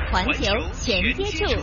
环球全接触。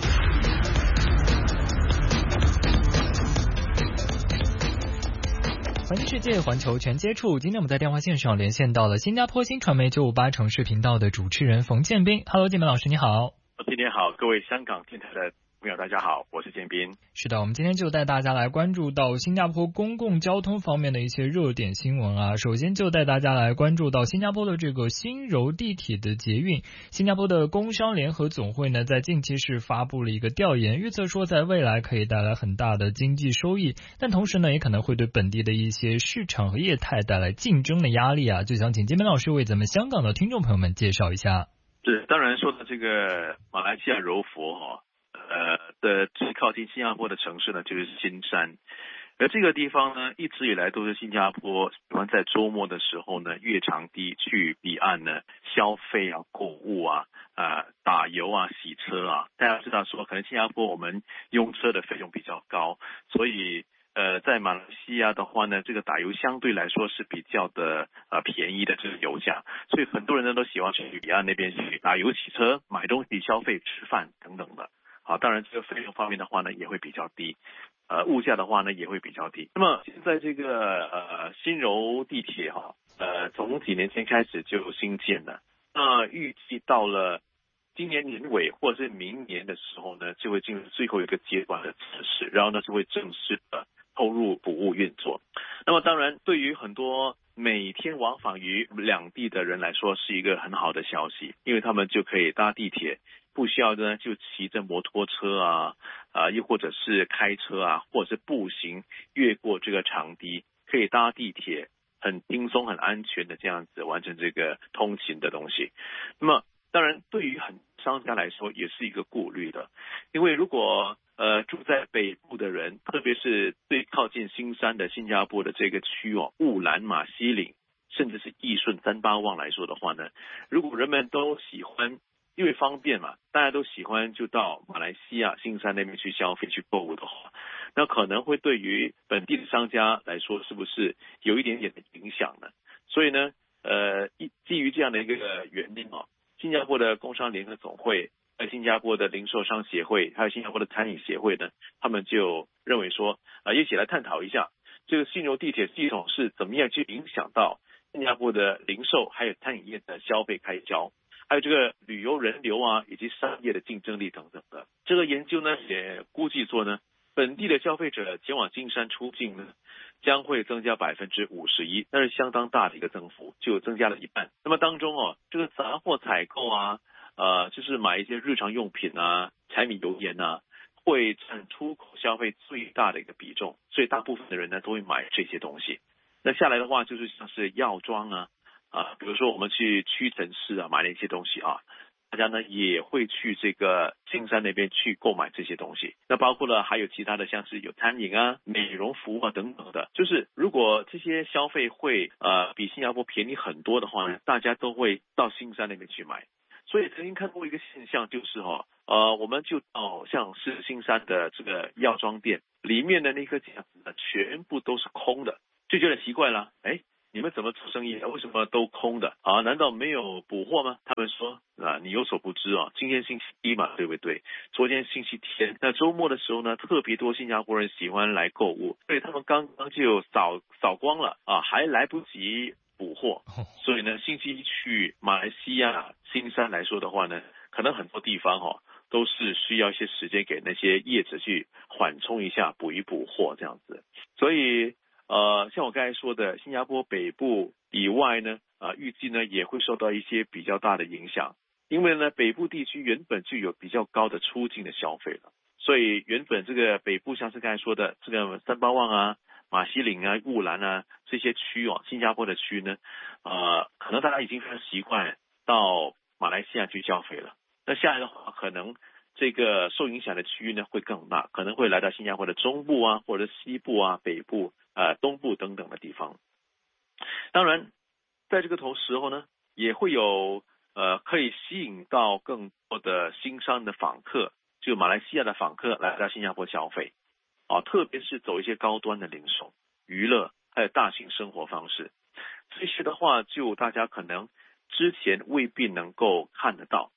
环球世界，环球全接触。今天我们在电话线上连线到了新加坡新传媒958城市频道的主持人冯建斌。Hello， 建斌老师，你好。 今天好，各位香港电台的朋友，大家好，我是建斌。 是的，我们今天就带大家来关注到新加坡公共交通方面的一些热点新闻啊。首先就带大家来关注到新加坡的这个新柔地铁的捷运。新加坡的工商联合总会呢，在近期是发布了一个调研，预测说在未来可以带来很大的经济收益，但同时呢，也可能会对本地的一些市场和业态带来竞争的压力啊。就想请建斌老师为咱们香港的听众朋友们介绍一下。 是，当然说到这个马来西亚柔佛的最靠近新加坡的城市呢，就是新山。而这个地方呢，一直以来都是新加坡喜欢在周末的时候呢，越长堤去彼岸呢消费啊、购物啊、打油啊、洗车啊。大家知道说，可能新加坡我们用车的费用比较高，所以在马来西亚的话呢，这个打油相对来说是比较的便宜的这个油价，所以很多人呢都喜欢去彼岸那边去打油、洗车、买东西、消费、吃饭等等的。好，当然这个费用方面的话呢也会比较低，物价的话呢也会比较低。那么现在这个新柔地铁从几年前开始就新建了，那预计到了今年年尾或者是明年的时候呢，就会进入最后一个阶段的测试，然后呢就会正式的投入服务运作。那么当然对于很多每天往返于两地的人来说是一个很好的消息，因为他们就可以搭地铁，不需要呢就骑着摩托车又或者是开车啊，或者是步行越过这个长堤，可以搭地铁很轻松很安全的这样子完成这个通勤的东西。那么当然对于很多商家来说也是一个顾虑的，因为如果住在北部的人，特别是最靠近新山的新加坡的这个区雾兰、马西岭甚至是义顺、三巴旺来说的话呢，如果人们都喜欢，因为方便嘛，大家都喜欢就到马来西亚新山那边去消费去购物的话，那可能会对于本地的商家来说是不是有一点点的影响呢？所以呢基于这样的一个原因新加坡的工商联合总会、新加坡的零售商协会还有新加坡的餐饮协会呢，他们就认为说一起来探讨一下这个新柔地铁系统是怎么样去影响到新加坡的零售还有餐饮业的消费开销，还有这个旅游人流以及商业的竞争力等等的。这个研究呢也估计说呢，本地的消费者前往金山出境呢将会增加51%，那是相当大的一个增幅，就增加了一半。那么当中这个杂货采购就是买一些日常用品柴米油盐会占出口消费最大的一个比重，所以大部分的人呢都会买这些东西。那下来的话就是像是药妆比如说我们去屈臣氏买了一些东西大家呢也会去这个新山那边去购买这些东西。那包括了还有其他的像是有餐饮美容服务等等的，就是如果这些消费会比新加坡便宜很多的话呢，大家都会到新山那边去买。所以曾经看过一个现象，就是我们就到像是新山的这个药妆店里面的那个架子呢全部都是空的，就觉得奇怪了，你们怎么做生意为什么都空的难道没有补货吗？他们说你有所不知今天星期一嘛，对不对？昨天星期天，那周末的时候呢，特别多新加坡人喜欢来购物，所以他们刚刚就扫光了还来不及补货。所以呢，星期一去马来西亚新山来说的话呢，可能很多地方都是需要一些时间给那些业者去缓冲一下，补一补货这样子。所以像我刚才说的，新加坡北部以外呢预计呢也会受到一些比较大的影响，因为呢北部地区原本就有比较高的出境的消费了，所以原本这个北部像是刚才说的这个三巴旺马西岭雾兰这些区新加坡的区呢可能大家已经非常习惯到马来西亚去消费了。那下来的话，可能这个受影响的区域呢会更大，可能会来到新加坡的中部或者西部北部东部等等的地方。当然在这个时候呢也会有可以吸引到更多的新商的访客，就马来西亚的访客来到新加坡消费特别是走一些高端的零售、娱乐还有大型生活方式，这些的话就大家可能之前未必能够看得到。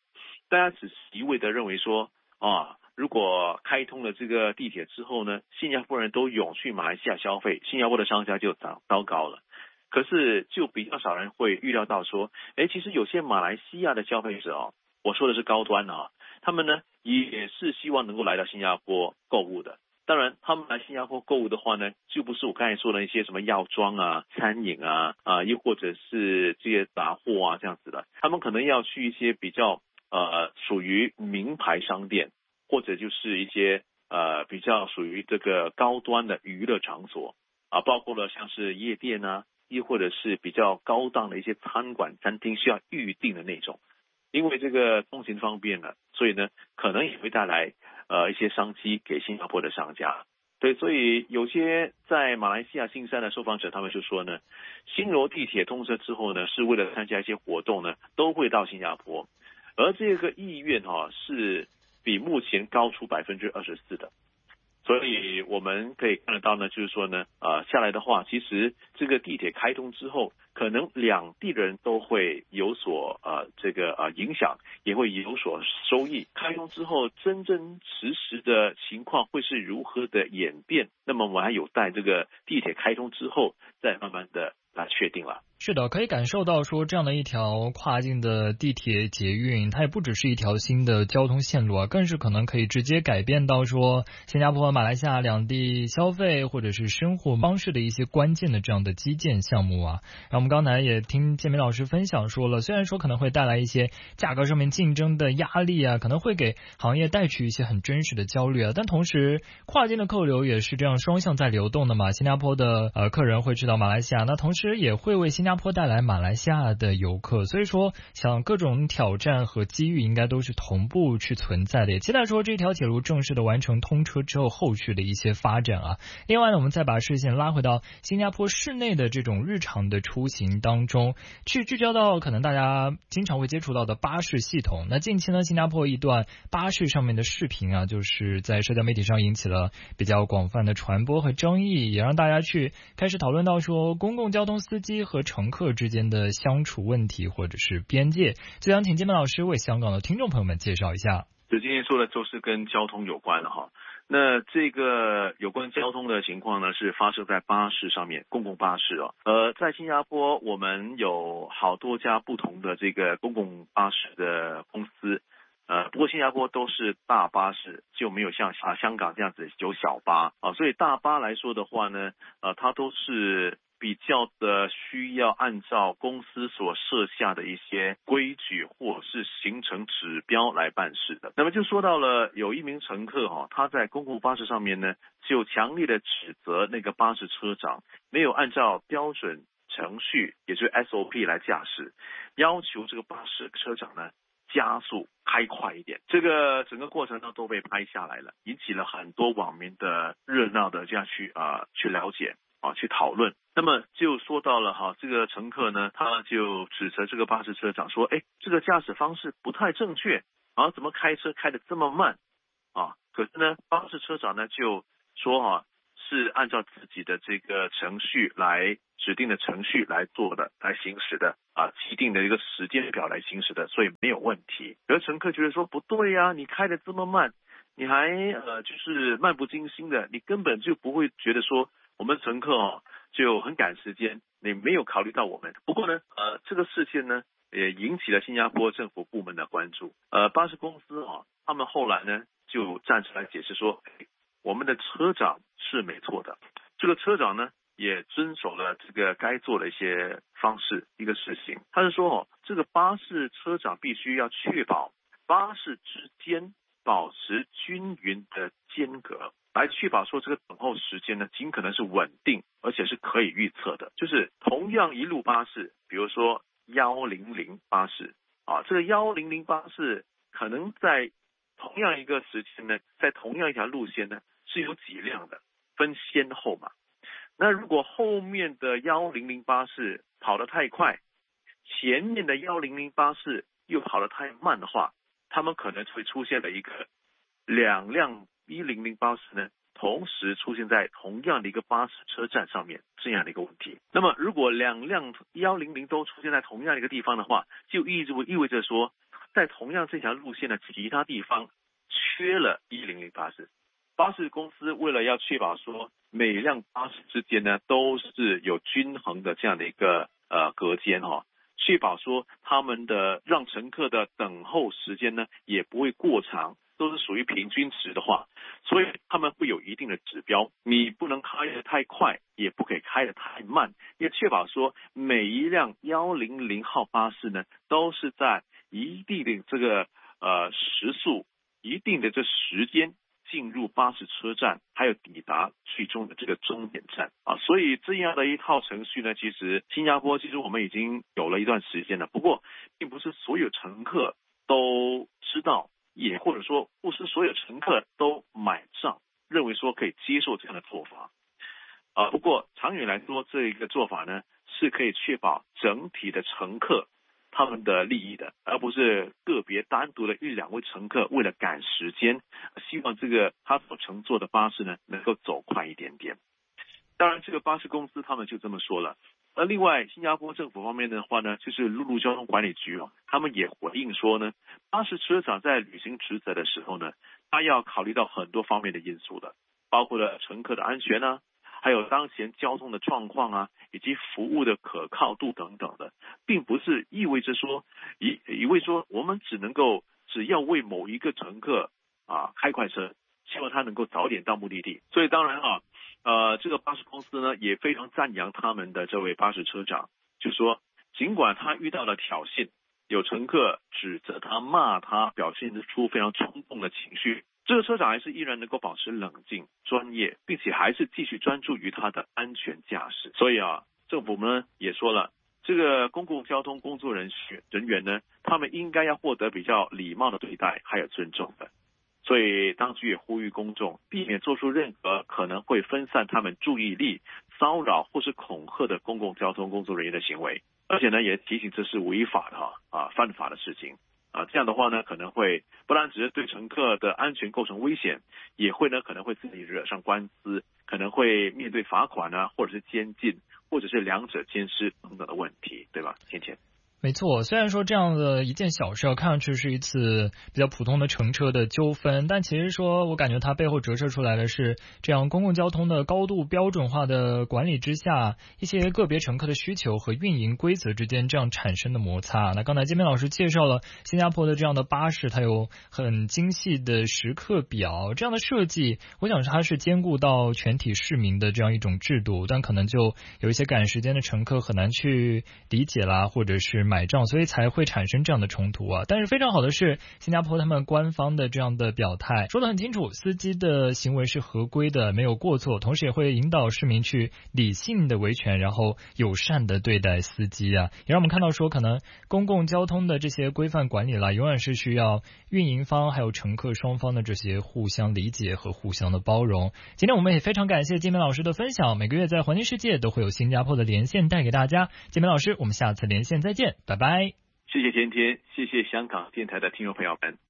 大家只是一味的认为说如果开通了这个地铁之后呢，新加坡人都涌去马来西亚消费，新加坡的商家就糟糕了。可是就比较少人会预料到说，其实有些马来西亚的消费者我说的是高端他们呢也是希望能够来到新加坡购物的。当然他们来新加坡购物的话呢，就不是我刚才说的一些什么药妆餐饮又或者是这些杂货这样子的，他们可能要去一些比较属于名牌商店，或者就是一些比较属于这个高端的娱乐场所包括了像是夜店又或者是比较高档的一些餐馆餐厅需要预定的那种。因为这个通行方便了，所以呢可能也会带来一些商机给新加坡的商家。对，所以有些在马来西亚新山的受访者他们就说呢，新柔地铁通车之后呢，是为了参加一些活动呢，都会到新加坡，而这个意愿是比目前高出24%的。所以我们可以看得到呢，就是说呢下来的话，其实这个地铁开通之后，可能两地的人都会有所影响，也会有所收益。开通之后真真实实的情况会是如何的演变，那么我们还有待这个地铁开通之后再慢慢的来确定了。 是的，可以感受到说这样的一条跨境的地铁捷运，它也不只是一条新的交通线路更是可能可以直接改变到说新加坡和马来西亚两地消费或者是生活方式的一些关键的这样的基建项目然后我们刚才也听建明老师分享说了，虽然说可能会带来一些价格上面竞争的压力可能会给行业带去一些很真实的焦虑但同时跨境的客流也是这样双向在流动的嘛，新加坡的客人会去到马来西亚，那同时也会为新加坡带来马来西亚的游客，所以说想各种挑战和机遇应该都是同步去存在的，也期待说这条铁路正式的完成通车之后后续的一些发展另外呢，我们再把视线拉回到新加坡市内的这种日常的出行当中，去聚焦到可能大家经常会接触到的巴士系统。那近期呢，新加坡一段巴士上面的视频就是在社交媒体上引起了比较广泛的传播和争议，也让大家去开始讨论到说公共交通司机和乘客之间的相处问题或者是边界。就想请建明老师为香港的听众朋友们介绍一下。 就今天说的都是跟交通有关的那这个有关交通的情况呢，是发生在巴士上面，公共巴士在新加坡我们有好多家不同的这个公共巴士的公司不过新加坡都是大巴士，就没有像香港这样子有小巴所以大巴来说的话呢它都是比较的需要按照公司所设下的一些规矩或是行程指标来办事的。那么就说到了有一名乘客他在公共巴士上面呢，就强烈的指责那个巴士车长没有按照标准程序，也就是 SOP 来驾驶，要求这个巴士车长呢加速开快一点。这个整个过程呢都被拍下来了，引起了很多网民的热闹的这样去了解去讨论。那么就说到了这个乘客呢，他就指责这个巴士车长说这个驾驶方式不太正确怎么开车开得这么慢可是呢巴士车长呢就说是按照自己的这个程序来指定的程序来做的，来行驶的既定的一个时间表来行驶的，所以没有问题。而乘客觉得说不对你开得这么慢，你还就是漫不经心的，你根本就不会觉得说我们乘客就很赶时间，你没有考虑到我们。不过呢这个事件呢也引起了新加坡政府部门的关注。巴士公司他们后来呢就站出来解释说我们的车长是没错的，这个车长呢也遵守了这个该做的一些方式一个事情。他是说这个巴士车长必须要确保巴士之间保持均匀的间隔，来确保说这个等候时间呢尽可能是稳定而且是可以预测的。就是同样一路巴士，比如说100巴士这个100巴士可能在同样一个时间呢，在同样一条路线呢是有几辆的，分先后嘛。那如果后面的100巴士跑得太快，前面的100巴士又跑得太慢的话，他们可能会出现了一个两辆100巴士呢同时出现在同样的一个巴士车站上面这样的一个问题。那么如果两辆100都出现在同样的一个地方的话，就意味着说在同样这条路线的其他地方缺了100巴士。巴士公司为了要确保说每辆巴士之间呢都是有均衡的这样的一个隔间确保说他们的让乘客的等候时间呢也不会过长，都是属于平均值的话，所以他们会有一定的指标，你不能开得太快，也不可以开得太慢，也确保说每一辆100号巴士呢都是在一定的这个时速、一定的这时间进入巴士车站，还有抵达最终的这个终点站所以这样的一套程序呢，其实新加坡其实我们已经有了一段时间了，不过并不是所有乘客都知道，也或者说不是所有乘客都买账，认为说可以接受这样的做法不过长远来说，这一个做法呢是可以确保整体的乘客他们的利益的，而不是个别单独的1-2位乘客为了赶时间，希望这个他所乘坐的巴士呢能够走快一点点。当然这个巴士公司他们就这么说了。而另外新加坡政府方面的话呢，就是陆路交通管理局他们也回应说呢，巴士车长在履行职责的时候呢，他要考虑到很多方面的因素的，包括了乘客的安全还有当前交通的状况以及服务的可靠度等等的，并不是意味着说我们只要为某一个乘客开快车，希望他能够早点到目的地。所以当然这个巴士公司呢也非常赞扬他们的这位巴士车长，就说尽管他遇到了挑衅，有乘客指责他、骂他，表现出非常冲动的情绪，这个车长还是依然能够保持冷静、专业，并且还是继续专注于他的安全驾驶。所以政府呢也说了，这个公共交通工作人员呢，他们应该要获得比较礼貌的对待，还有尊重的。所以当局也呼吁公众避免做出任何可能会分散他们注意力、骚扰或是恐吓的公共交通工作人员的行为，而且呢也提醒这是违法的犯法的事情这样的话呢可能会不但只是对乘客的安全构成危险，也会呢可能会自己惹上官司，可能会面对罚款或者是监禁，或者是两者兼施等等的问题，对吧？芊芊。 没错，虽然说这样的一件小事看上去是一次比较普通的乘车的纠纷，但其实说我感觉它背后折射出来的是这样公共交通的高度标准化的管理之下，一些个别乘客的需求和运营规则之间这样产生的摩擦。那刚才建明老师介绍了新加坡的这样的巴士，它有很精细的时刻表，这样的设计我想它是兼顾到全体市民的这样一种制度，但可能就有一些赶时间的乘客很难去理解啦，或者是买账，所以才会产生这样的冲突但是非常好的是新加坡他们官方的这样的表态说得很清楚，司机的行为是合规的，没有过错，同时也会引导市民去理性的维权，然后友善的对待司机也让我们看到说可能公共交通的这些规范管理永远是需要运营方还有乘客双方的这些互相理解和互相的包容。今天我们也非常感谢金明老师的分享，每个月在环境世界都会有新加坡的连线带给大家。金明老师，我们下次连线再见，拜拜。 谢谢天天，谢谢香港电台的听众朋友们。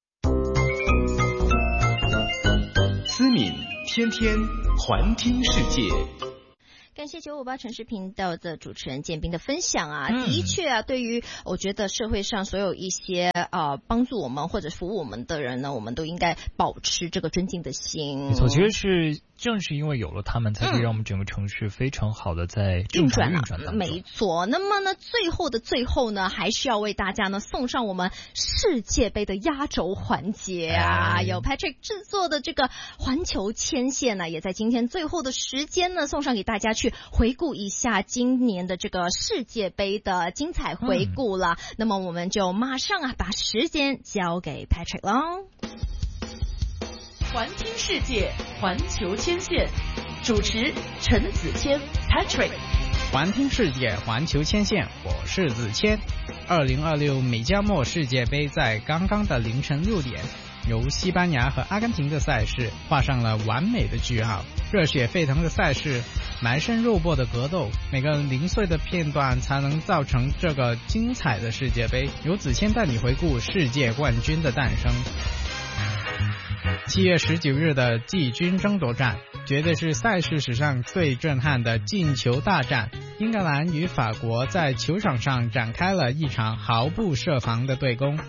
思敏天天环听世界。 感谢958城市频道的主持人建斌的分享的确对于我觉得社会上所有一些帮助我们或者服务我们的人呢，我们都应该保持这个尊敬的心。 没错，其实正是因为有了他们，才可以让我们整个城市非常好的在正常运转当中。 没错。那么呢，最后呢，还是要为大家呢送上我们世界杯的压轴环节有 Patrick 制作的这个环球牵线呢，也在今天最后的时间呢，送上给大家去回顾一下今年的这个世界杯的精彩回顾了。那么我们就马上把时间交给 Patrick 咯。 环听世界，环球牵线，主持陈子谦 Patrick。 环听世界，环球牵线，我是子谦。2026美加墨世界杯在刚刚的凌晨6点，由西班牙和阿根廷的赛事画上了完美的句号。热血沸腾的赛事，埋身肉搏的格斗，每个零碎的片段才能造成这个精彩的世界杯。由子谦带你回顾世界冠军的诞生。7月19日的季军争夺战绝对是赛事史上最震撼的进球大战。英格兰与法国在球场上展开了一场毫不设防的对攻。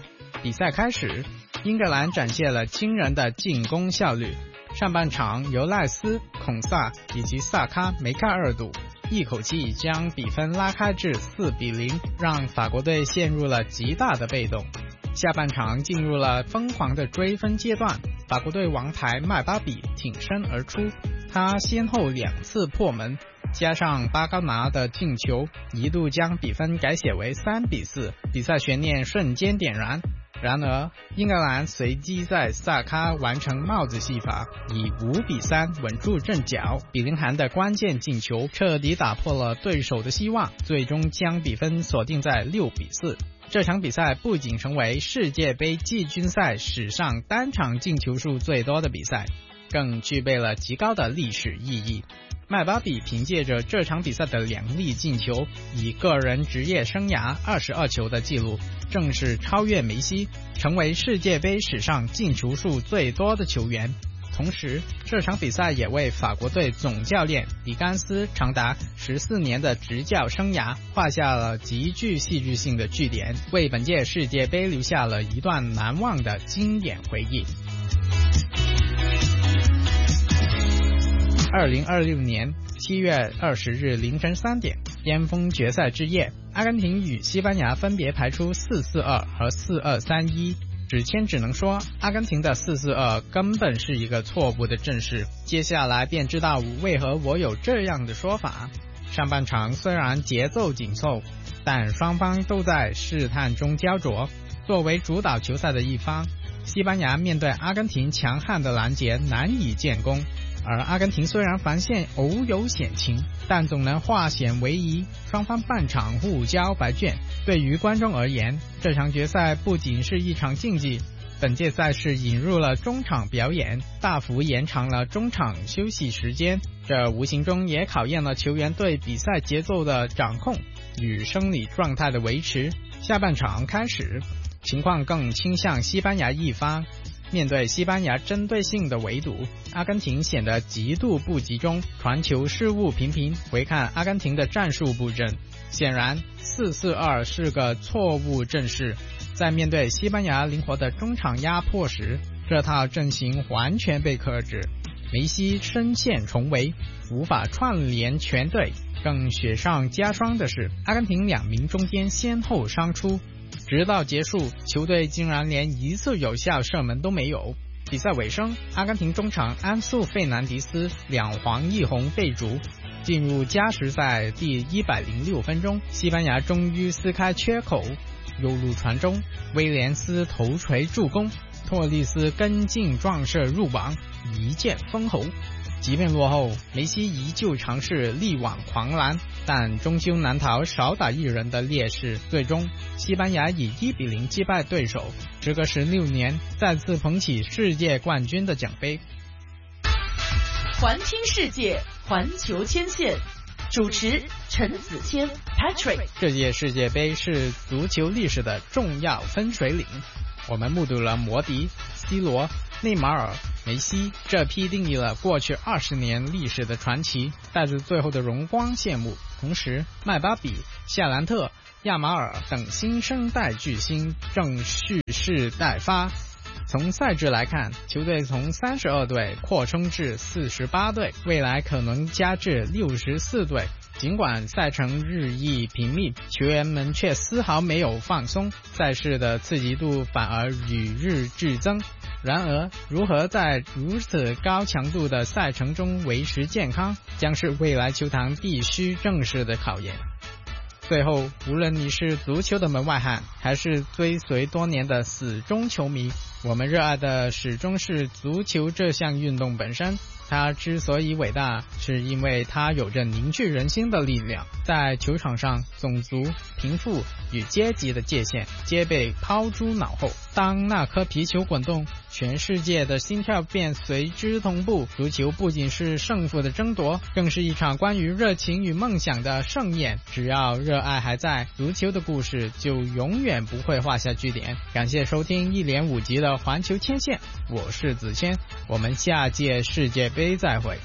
比赛开始，英格兰展现了惊人的进攻效率。上半场由赖斯、孔萨以及萨卡梅开二度，一口气将比分拉开至4-0，让法国队陷入了极大的被动。下半场进入了疯狂的追分阶段，法国队王牌麦巴比挺身而出，他先后2次破门，加上巴高拿的进球，一度将比分改写为3-4，比赛悬念瞬间点燃。然而英格兰随即在萨卡完成帽子戏法，以5-3稳住阵脚，比林涵的关键进球彻底打破了对手的希望，最终将比分锁定在6-4。这场比赛不仅成为世界杯季军赛史上单场进球数最多的比赛，更具备了极高的历史意义。麦巴比凭借着这场比赛的2粒进球，以个人职业生涯22球的纪录，正式超越梅西，成为世界杯史上进球数最多的球员。同时，这场比赛也为法国队总教练迪甘斯长达14年的执教生涯画下了极具戏剧性的句点，为本届世界杯留下了一段难忘的经典回忆。2026年7月20日凌晨3点，巅峰决赛之夜，阿根廷与西班牙分别排出4-4-2和4-2-3-1。只能说阿根廷的4-4-2根本是一个错误的阵势，接下来便知道为何我有这样的说法。上半场虽然节奏紧凑，但双方都在试探中焦灼。作为主导球赛的一方，西班牙面对阿根廷强悍的拦截难以建功，而阿根廷虽然防线偶有险情，但总能化险为夷，双方半场互交白卷。对于观众而言，这场决赛不仅是一场竞技，本届赛事引入了中场表演，大幅延长了中场休息时间，这无形中也考验了球员对比赛节奏的掌控与生理状态的维持。下半场开始，情况更倾向西班牙一方。面对西班牙针对性的围堵，阿根廷显得极度不集中，传球失误频频。回看阿根廷的战术布阵，显然4-4-2是个错误阵势。在面对西班牙灵活的中场压迫时，这套阵型完全被克制。梅西深陷重围，无法串联全队。更雪上加霜的是，阿根廷2名中坚先后伤出。直到结束，球队竟然连一次有效射门都没有。比赛尾声，阿根廷中场安素费南迪斯2黄1红被逐。进入加时赛第106分钟，西班牙终于撕开缺口，右路传中，威廉斯头锤助攻，托利斯跟进撞射入网，一剑封喉。即便落后，梅西依旧尝试力挽狂澜，但终究难逃少打一人的劣势。最终，西班牙以1-0击败对手，时隔16年再次捧起世界冠军的奖杯。 环听世界，环球牵线，主持陈子谦 Patrick。 这届世界杯是足球历史的重要分水岭，我们目睹了摩迪、C 罗、内马尔、梅西这批定义了过去20年历史的传奇，带着最后的荣光谢幕。同时，麦巴比、夏兰特、亚马尔等新生代巨星正蓄势待发。从赛制来看，球队从32队扩充至48队，未来可能加至64队。尽管赛程日益频密，球员们却丝毫没有放松，赛事的刺激度反而与日俱增。然而，如何在如此高强度的赛程中维持健康，将是未来球坛必须正视的考验。最后，无论你是足球的门外汉，还是追随多年的死忠球迷，我们热爱的始终是足球这项运动本身。它之所以伟大，是因为它有着凝聚人心的力量。在球场上，种族、贫富与阶级的界限皆被抛诸脑后。当那颗皮球滚动，全世界的心跳便随之同步。足球不仅是胜负的争夺，更是一场关于热情与梦想的盛宴。只要热爱还在，足球的故事就永远不会画下句点。感谢收听1连5集的环球牵线，我是子谦，我们下届世界杯再会。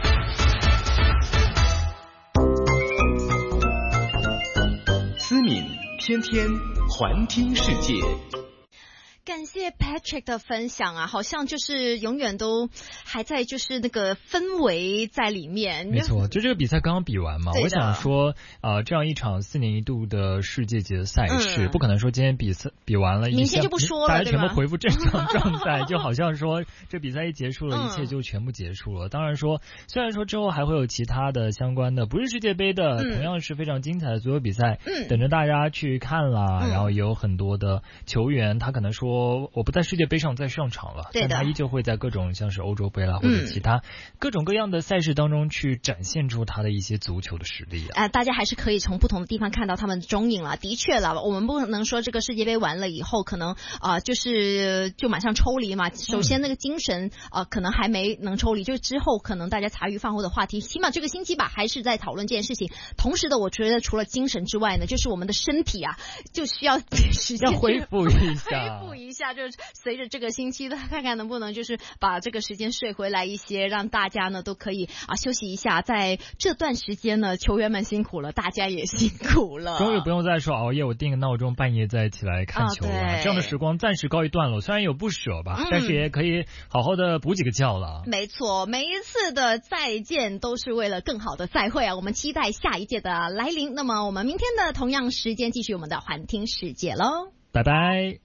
思敏天天环听世界。 感谢 Patrick 的分享啊，好像就是永远都还在就是那个氛围在里面。 没错，就这个比赛刚刚比完嘛，我想说这样一场4年一度的世界级的赛事，不可能说今天比完了， 明天就不说了， 大家全部恢复正常状态，就好像说这比赛一结束了，一切就全部结束了。当然说，虽然说之后还会有其他的相关的不是世界杯的，同样是非常精彩的足球比赛，等着大家去看啦。然后也有很多的球员，他可能说我不在世界杯上再上场了，但他依旧会在各种像是欧洲杯啦或者其他各种各样的赛事当中去展现出他的一些足球的实力啊。 大家还是可以从不同的地方看到他们的踪影了。的确了，我们不能说这个世界杯完了以后可能就马上抽离嘛。首先那个精神可能还没能抽离，就之后可能大家茶余饭后的话题，起码这个星期吧还是在讨论这件事情。同时的，我觉得除了精神之外呢，就是我们的身体啊，就需要时间要恢复一下， 就是随着这个星期的看看能不能就是把这个时间睡回来一些，让大家呢都可以休息一下。在这段时间呢，球员们辛苦了，大家也辛苦了。 终于不用再说熬夜，我定个闹钟半夜再起来看球了。这样的时光暂时告一段落，虽然有不舍吧，但是也可以好好的补几个觉了。 没错，每一次的再见都是为了更好的再会啊！我们期待下一届的来临。那么我们明天的同样时间继续我们的环听世界喽， 拜拜。